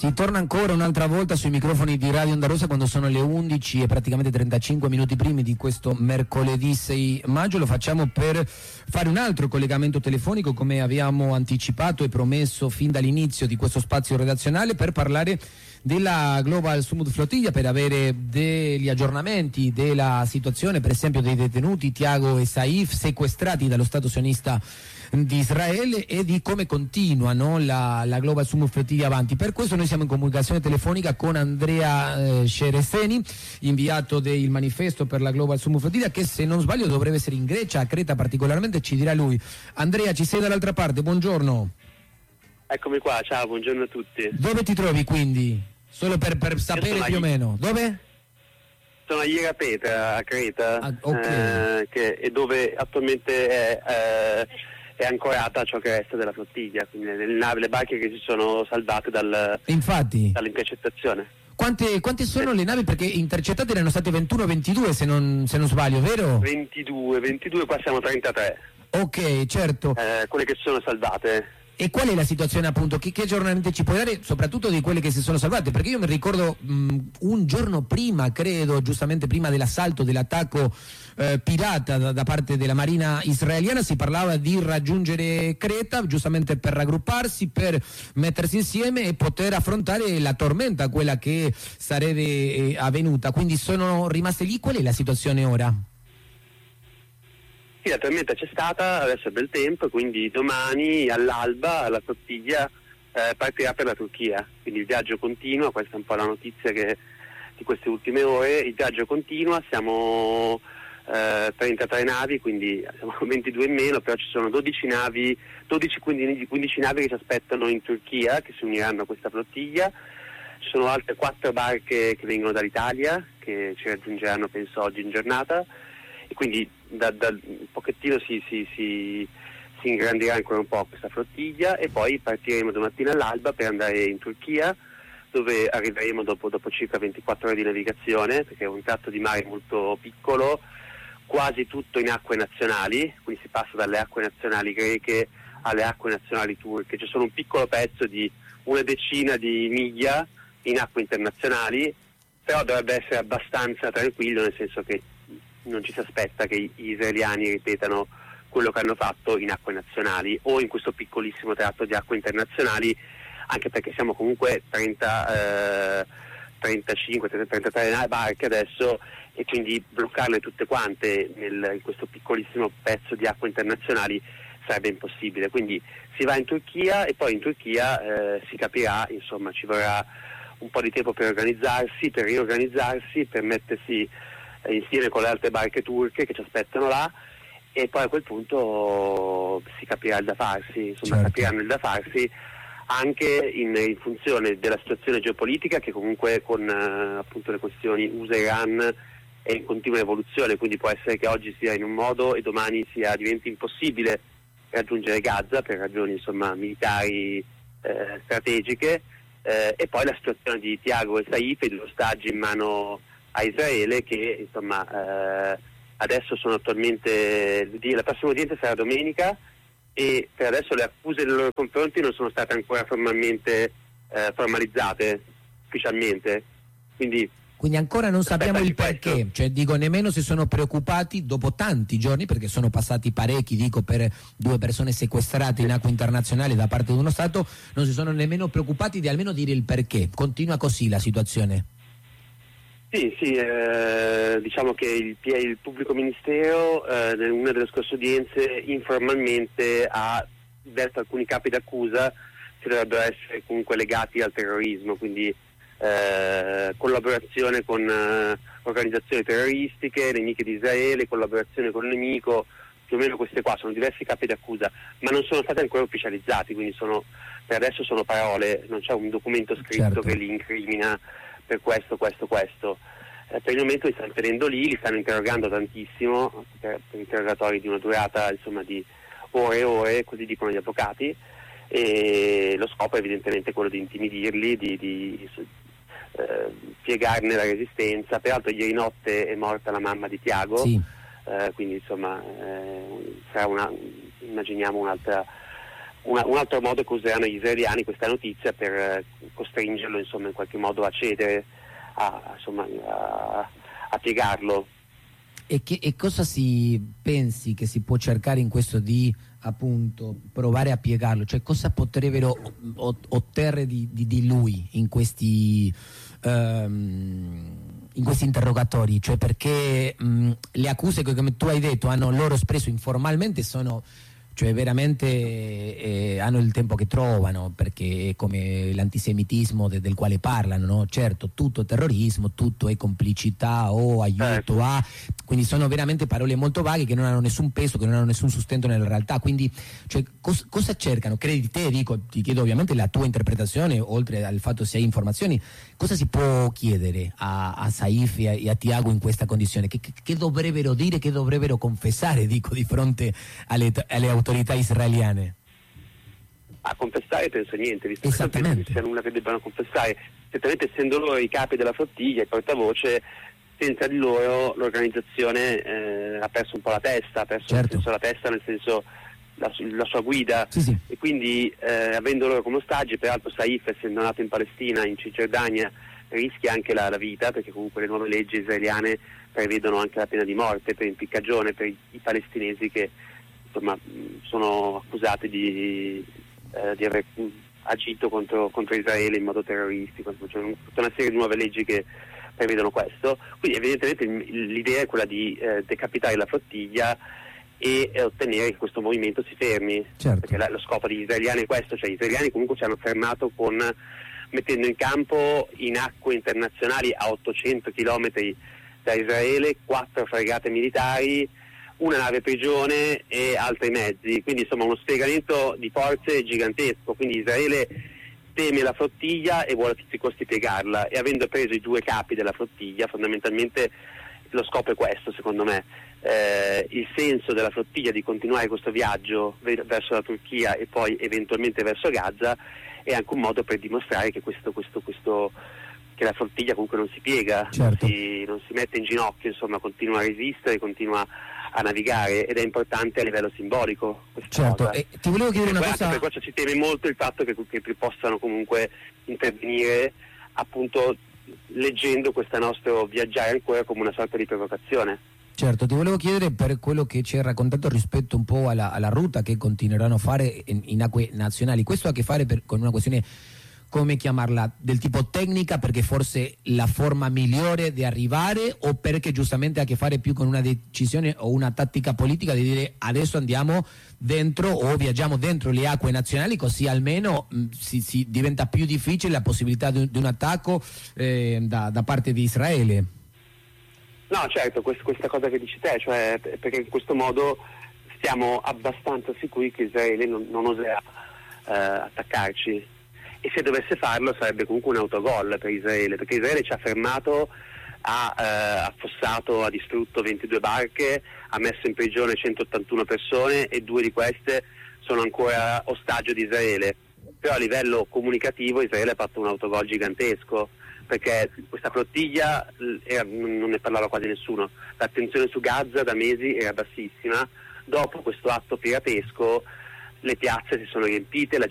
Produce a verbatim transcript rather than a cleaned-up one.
Si torna ancora un'altra volta sui microfoni di Radio Onda Rossa quando sono le undici e praticamente trentacinque minuti primi di questo mercoledì sei maggio. Lo facciamo per fare un altro collegamento telefonico, come abbiamo anticipato e promesso fin dall'inizio di questo spazio redazionale, per parlare della Global Summit Flotilla, per avere degli aggiornamenti della situazione, per esempio dei detenuti Tiago e Saif sequestrati dallo Stato sionista di Israele, e di come continua, no, la, la Global Summit Flotilla avanti. Per questo noi siamo in comunicazione telefonica con Andrea eh, Cereseni, inviato del manifesto per la Global Summit Flotilla, che se non sbaglio dovrebbe essere in Grecia, a Creta particolarmente, ci dirà lui. Andrea, ci sei dall'altra parte, buongiorno. Eccomi qua, ciao, buongiorno a tutti. Dove ti trovi quindi? Solo per, per sapere più o meno. Dove? Sono a Hierapeta, a Creta, ah, okay. eh, che è dove attualmente è, eh, è ancorata ciò che resta della flottiglia, quindi le navi, le barche che si sono salvate dal, Infatti. dall'intercettazione. Quante, quante sono le navi? Perché intercettate erano state ventuno ventidue se non, se non sbaglio, vero? ventidue, ventidue, qua siamo trentatré. Ok, certo. Eh, quelle che sono salvate. E qual è la situazione, appunto? Che, che aggiornamenti ci puoi dare, soprattutto di quelle che si sono salvate? Perché io mi ricordo mh, un giorno prima, credo, giustamente prima dell'assalto, dell'attacco eh, pirata da, da parte della Marina israeliana, si parlava di raggiungere Creta, giustamente per raggrupparsi, per mettersi insieme e poter affrontare la tormenta, quella che sarebbe eh, avvenuta. Quindi sono rimaste lì. Qual è la situazione ora? Sì, la tormenta c'è stata, adesso è bel tempo, quindi domani all'alba la flottiglia eh, partirà per la Turchia, quindi il viaggio continua, questa è un po' la notizia che, di queste ultime ore, il viaggio continua, siamo eh, trentatré navi, quindi siamo ventidue in meno, però ci sono dodici navi, dodici quindici navi che ci aspettano in Turchia, che si uniranno a questa flottiglia, ci sono altre quattro barche che vengono dall'Italia, che ci raggiungeranno penso oggi in giornata, e quindi da, da un pochettino si, si, si, si ingrandirà ancora un po' questa flottiglia, e poi partiremo domattina all'alba per andare in Turchia, dove arriveremo dopo, dopo circa ventiquattro ore di navigazione, perché è un tratto di mare molto piccolo, quasi tutto in acque nazionali, quindi si passa dalle acque nazionali greche alle acque nazionali turche. C'è solo un piccolo pezzo di una decina di miglia in acque internazionali, però dovrebbe essere abbastanza tranquillo, nel senso che non ci si aspetta che gli israeliani ripetano quello che hanno fatto in acque nazionali o in questo piccolissimo tratto di acque internazionali, anche perché siamo comunque trenta, eh, trentacinque, trentatré barche adesso, e quindi bloccarle tutte quante nel, in questo piccolissimo pezzo di acque internazionali sarebbe impossibile. Quindi si va in Turchia e poi in Turchia eh, si capirà, insomma ci vorrà un po' di tempo per organizzarsi, per riorganizzarsi, per mettersi insieme con le altre barche turche che ci aspettano là, e poi a quel punto si capirà il da farsi, insomma certo. Capiranno il da farsi anche in, in funzione della situazione geopolitica, che comunque con eh, appunto le questioni U S A-Iran è in continua evoluzione, quindi può essere che oggi sia in un modo e domani sia diventi impossibile raggiungere Gaza per ragioni insomma militari eh, strategiche, eh, e poi la situazione di Tiago e Saif e degli ostaggi in mano a Israele, che insomma eh, adesso sono attualmente, la prossima udienza sarà domenica, e per adesso le accuse nei loro confronti non sono state ancora formalmente eh, formalizzate ufficialmente, quindi quindi ancora non sappiamo il perché, questo. Cioè dico, nemmeno si sono preoccupati dopo tanti giorni, perché sono passati parecchi, dico, per due persone sequestrate in acque internazionali da parte di uno Stato, non si sono nemmeno preoccupati di almeno dire il perché. Continua così la situazione? Sì, sì, eh, diciamo che il, il pubblico ministero eh, in una delle scorse udienze informalmente ha verso alcuni capi d'accusa che dovrebbero essere comunque legati al terrorismo, quindi eh, collaborazione con eh, organizzazioni terroristiche, nemiche di Israele, collaborazione con il nemico, più o meno queste qua sono diversi capi d'accusa, ma non sono stati ancora ufficializzati, quindi sono, per adesso sono parole, non c'è un documento scritto certo. che li incrimina per questo, questo, questo. Eh, per il momento li stanno tenendo lì, li stanno interrogando tantissimo, per, per interrogatori di una durata insomma di ore e ore, così dicono gli avvocati, e lo scopo è evidentemente quello di intimidirli, di, di eh, spiegarne la resistenza. Peraltro ieri notte è morta la mamma di Tiago, sì. eh, quindi insomma eh, sarà una, immaginiamo un'altra una, un altro modo che useranno gli israeliani questa notizia per eh, costringerlo insomma in qualche modo a cedere, a, insomma, a, a piegarlo. E, che, e cosa si pensi che si può cercare in questo di appunto provare a piegarlo? Cioè cosa potrebbero ottenere di, di, di lui in questi um, in questi interrogatori? Cioè perché um, le accuse che, come tu hai detto, hanno loro espresso informalmente sono, cioè veramente eh, hanno il tempo che trovano, perché è come l'antisemitismo de, del quale parlano, no? Certo, tutto terrorismo, tutto è complicità o aiuto a, quindi sono veramente parole molto vaghe che non hanno nessun peso, che non hanno nessun sustento nella realtà. Quindi cioè, cos, cosa cercano? Credi te, dico, ti chiedo ovviamente la tua interpretazione, oltre al fatto se hai informazioni, cosa si può chiedere a, a Saif e a, e a Tiago in questa condizione? Che, che, che dovrebbero dire, che dovrebbero confessare, dico, di fronte alle, alle autorità israeliane? A confessare penso niente, visto che non Esattamente. penso che sia nulla che debbano confessare, certamente essendo loro i capi della flottiglia, i portavoce, senza di loro l'organizzazione eh, ha perso un po' la testa, ha perso Certo. nel senso la testa, nel senso la, la sua guida, Sì, sì. e quindi eh, avendo loro come ostaggi, peraltro Saif, essendo nato in Palestina, in Cisgiordania, rischia anche la, la vita, perché comunque le nuove leggi israeliane prevedono anche la pena di morte per impiccagione per i, i palestinesi che insomma sono accusati di, eh, di aver agito contro, contro Israele in modo terroristico. C'è tutta una serie di nuove leggi che prevedono questo, quindi evidentemente l'idea è quella di eh, decapitare la flottiglia e eh, ottenere che questo movimento si fermi, certo. Perché la, lo scopo degli israeliani è questo, cioè gli israeliani comunque ci hanno fermato con mettendo in campo in acque internazionali a ottocento chilometri da Israele quattro fregate militari, una nave prigione e altri mezzi, quindi insomma uno spiegamento di forze gigantesco. Quindi Israele teme la flottiglia e vuole a tutti i costi piegarla, e avendo preso i due capi della flottiglia, fondamentalmente lo scopo è questo, secondo me. Eh, il senso della flottiglia di continuare questo viaggio verso la Turchia e poi eventualmente verso Gaza è anche un modo per dimostrare che questo, questo, questo che la flottiglia comunque non si piega, certo. non, si, non si mette in ginocchio, insomma continua a resistere, continua a navigare, ed è importante a livello simbolico questa certo. cosa. E ti volevo chiedere e una poi cosa. Anche per questo ci teme molto il fatto che, che possano comunque intervenire appunto leggendo questo nostro viaggiare ancora come una sorta di provocazione. Certo, ti volevo chiedere per quello che ci hai raccontato rispetto un po' alla, alla rotta che continueranno a fare in, in acque nazionali. Questo ha a che fare per, con una questione, come chiamarla, del tipo tecnica, perché forse la forma migliore di arrivare, o perché giustamente ha a che fare più con una decisione o una tattica politica di dire adesso andiamo dentro o viaggiamo dentro le acque nazionali, così almeno mh, si, si diventa più difficile la possibilità di, di un attacco eh, da, da parte di Israele? No, certo, quest, questa cosa che dici te, cioè perché in questo modo stiamo abbastanza sicuri che Israele non, non oserà eh, attaccarci, e se dovesse farlo sarebbe comunque un autogol per Israele, perché Israele ci ha fermato, ha eh, affossato, ha distrutto ventidue barche, ha messo in prigione centottantuno persone e due di queste sono ancora ostaggio di Israele. Però a livello comunicativo Israele ha fatto un autogol gigantesco, perché questa flottiglia era, non ne parlava quasi nessuno, l'attenzione su Gaza da mesi era bassissima. Dopo questo atto piratesco le piazze si sono riempite, la